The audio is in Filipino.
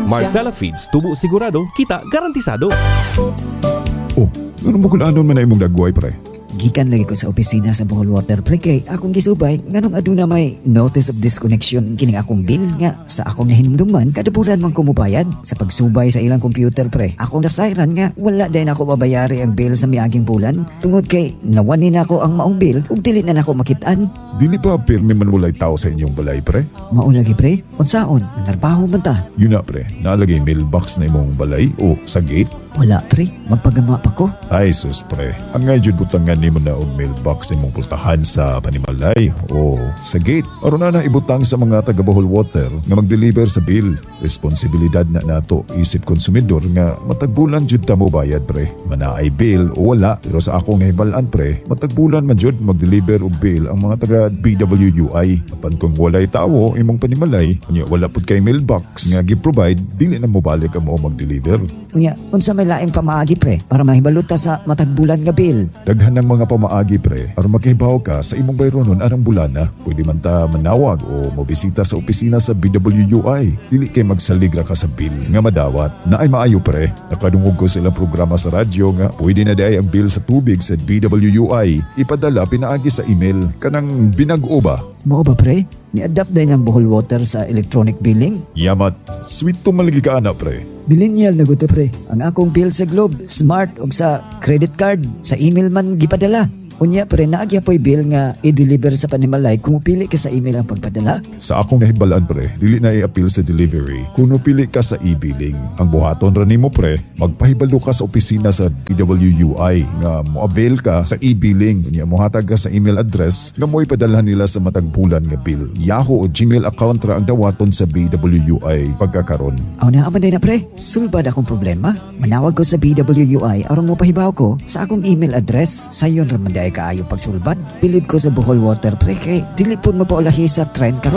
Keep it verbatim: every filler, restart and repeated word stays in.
Marcella Feeds, tubo sigurado, kita garantisado. Oh, ganun mo kung anon man na imong dagway, pre. Gikan lagi ko sa opisina sa Bohol Water pre kay akong gisubay nganong aduna may notice of disconnection kining akong bill nga sa akong nahinumduman kada bulan man ko mobayad sa pagsubay sa ilang computer pre. Akong nasayran nga wala din ako mabayari ang bill sa miaging bulan tungod kay nawani na ako ang maong bill ug dili na nako makitaan. Dili pa pirmi man walay tao sa inyong balay, pre? Mao lagi pre, unsaon narbaho man ta? Yun na, pre. Naalagay mailbox na imong balay o sa gate? Wala pre, magpagama pa ko. Ay sus, pre. Ang nga jud butangan nimo na og mailbox imong pultahan sa panimalay o sa gate. Aron na na ibutang sa mga taga Bohol Water nga mag-deliver sa bill. Responsibilidad na nato isip konsumidor nga matagbulan jud ta mo bayad, pre. Manaay bill o wala, pero sa akong nahibalan, pre, matagbulan man jud mag-deliver og bill ang mga taga B W U I. Apan kung walay tawo imong panimalay, unya wala pud kay mailbox nga gi-provide, dili na mo balik ang mo mag-deliver. Unya, unsa may laing pamaagi pre para mahibalot ta sa matagbulan nga bill? Daghan ng mga pamaagi, pre, aron makihibaw ka sa imong bayronon arang bulana. Pwede man ta manawag o mobisita sa opisina sa B W U I. Dili kay magsaligra ka sa bill nga madawat. Naay maayo, pre. Nakadungog ko sa ilang programa sa radyo nga pwede na day ang bill sa tubig sa B W U I ipadala pinaagi sa email kanang binag-o ba? Mao ba pre? Ni-adapt din ang Bohol Water sa electronic billing? Yamat, sweet to malagi ka ana, pre. Millennial na guto pre. Ang akong bill sa Globe, Smart ug sa credit card, sa email man gipadala. Unya pre, naagya po'y bill nga i-deliver sa panimalay kung upili ka sa email ang pagpadala. Sa akong nahibalaan, pre, dili na i-appeal sa delivery kung upili ka sa e-billing. Ang buhaton ra nimo, pre, magpahibalo ka sa opisina sa B W U I nga mo-avail ka sa e-billing. Unya mohatag ka sa email address nga mo ipadalhan nila sa matagbulan nga bill. Yahoo o Gmail account ra ang dawaton sa B W U I pagkakaron. Aw na aman na pre, sulbad akong problema. Manawag ko sa B W U I aron mo pahibaw ko sa akong email address. Sayon ra man kaayo pagsulbad. Bilib ko sa Bohol Water pre kay dili pud mapaulahi sa trend karon.